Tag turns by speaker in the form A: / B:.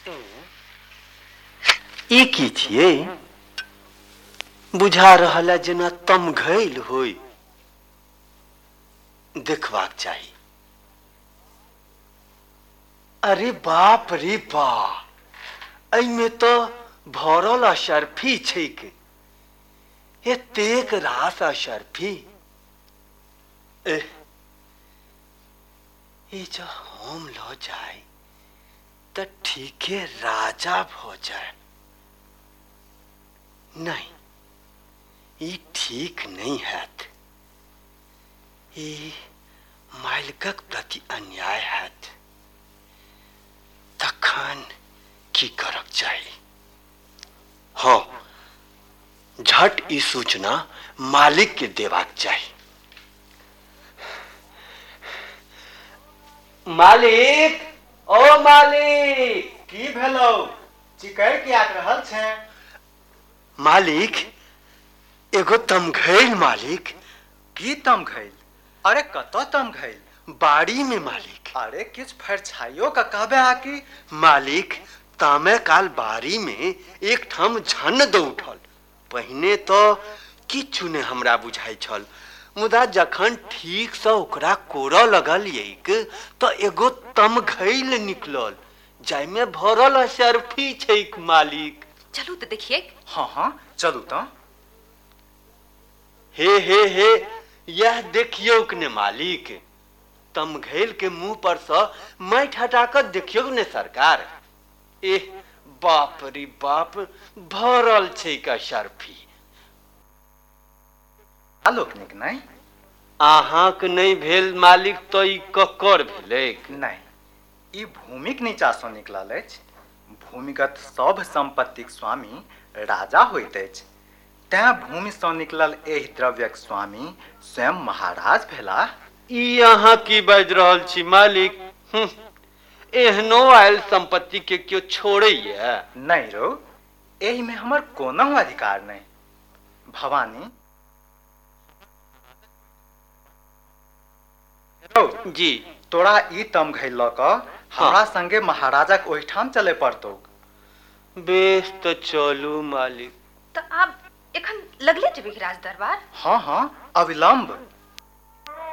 A: ई की छिए? बुझा रहला जेना तम घैल होई। देखबाक चाही। अरे बाप रे बा, एहिमे तो भरल अशर्फी छैक। एतेक रास अशर्फी। ये जो हम ल जाए तो ठीके राजा भ जाए। नहीं, ये ठीक नहीं हैत। ये मालिकक प्रति अन्याय हैत। तखन की करक चाही? हाँ, झट ई सूचना मालिक के देबाक चाही। मालिक, ओ मालिक,
B: की भेलौ? चिकर कियाक रहल छै?
A: मालिक, एगो तमघैल मालिक।
B: की तमघैल? अरे कत तमघैल?
A: बाड़ी में मालिक।
B: अरे किछ फरछाइयो का कहबे आकी?
A: मालिक, तामे काल बाड़ी में एक ठाम झन द उठल। पहिने तो किछु ने हमरा बुझाई छल, मुदा जखन ठीक से ओकरा कोरऽ लगल एक तो एगो तमघैल निकलल, जाइमे भरल अशर्फी छैक मालिक।
C: चलू तो देखिए।
B: हाँ हाँ चलू तो।
A: हे, यह देखियो ने मालिक, तमघैल के मुंह पर से माटि हटाकर देखियो ने सरकार। एह बाप रे बाप, भरल छैक अशर्फी।
B: आलोकनिक नहीं?
A: अहाँक नहीं भेल मालिक तो ई ककर भेलैक?
B: नहीं, ई भूमिक नीचा से निकलल अछि। भूमिगत सब संपत्तिक स्वामी राजा होइत अछि। तैं भूमि से निकलल एहि द्रव्यक स्वामी स्वयं महाराज भेलाह।
A: ई अहाँ की बाज रहल छी मालिक? एहनो आयल संपत्ति के क्यों छोड़ैया?
B: नहीं रो, एहि में हमर कोनो अधिकार नहीं। भवानी
A: जी,
B: तोरा ई तमघैल ल क हमरा संगे महाराजक ओहिठाम चले पड़तौ।
A: बेस तो चलू मालिक।
C: तो आप एखन लगले जेबे राज दरबार?
B: हाँ हाँ, अविलंब।